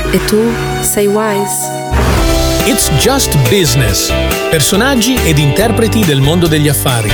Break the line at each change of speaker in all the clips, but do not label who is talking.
E tu sei Wise?
It's Just Business. Personaggi ed interpreti del mondo degli affari.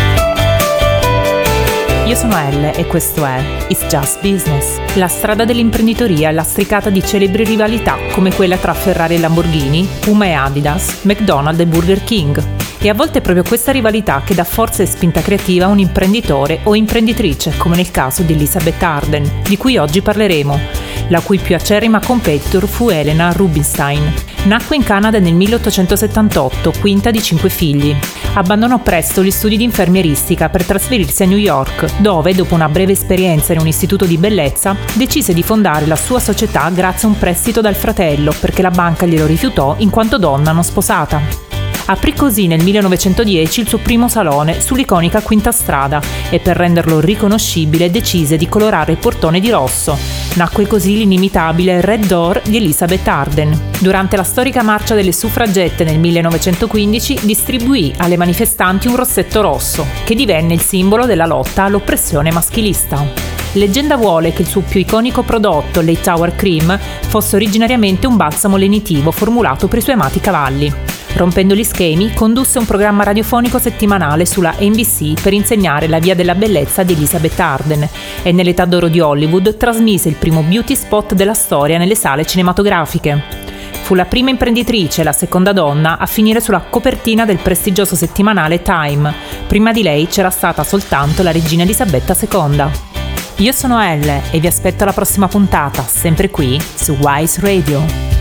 Io sono Elle e questo è It's Just Business. La strada dell'imprenditoria è lastricata di celebri rivalità come quella tra Ferrari e Lamborghini, Puma e Adidas, McDonald's e Burger King. E a volte è proprio questa rivalità che dà forza e spinta creativa a un imprenditore o imprenditrice, come nel caso di Elizabeth Arden, di cui oggi parleremo, la cui più acerrima competitor fu Helena Rubinstein. Nacque in Canada nel 1878, quinta di 5 figli. Abbandonò presto gli studi di infermieristica per trasferirsi a New York, dove, dopo una breve esperienza in un istituto di bellezza, decise di fondare la sua società grazie a un prestito dal fratello, perché la banca glielo rifiutò in quanto donna non sposata. Aprì così nel 1910 il suo primo salone sull'iconica Quinta Strada e per renderlo riconoscibile decise di colorare il portone di rosso. Nacque così l'inimitabile Red Door di Elizabeth Arden. Durante la storica marcia delle suffragette nel 1915 distribuì alle manifestanti un rossetto rosso, che divenne il simbolo della lotta all'oppressione maschilista. Leggenda vuole che il suo più iconico prodotto, Late Hour Cream, fosse originariamente un balsamo lenitivo formulato per i suoi amati cavalli. Rompendo gli schemi, condusse un programma radiofonico settimanale sulla NBC per insegnare la via della bellezza di Elizabeth Arden e nell'età d'oro di Hollywood trasmise il primo beauty spot della storia nelle sale cinematografiche. Fu la prima imprenditrice e la seconda donna a finire sulla copertina del prestigioso settimanale Time. Prima di lei c'era stata soltanto la regina Elisabetta II. Io sono Elle e vi aspetto alla prossima puntata, sempre qui su Wise Radio.